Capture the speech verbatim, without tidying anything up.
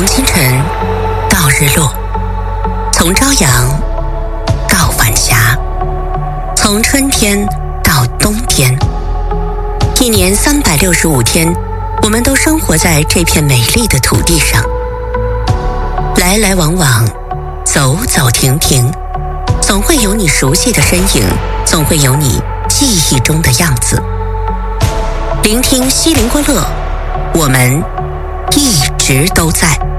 从清晨到日落，从朝阳到晚霞，从春天到冬天，一年三百六十五天，我们都生活在这片美丽的土地上。来来往往，走走停停，总会有你熟悉的身影，总会有你记忆中的样子。聆听西林郭勒，我们一直都在。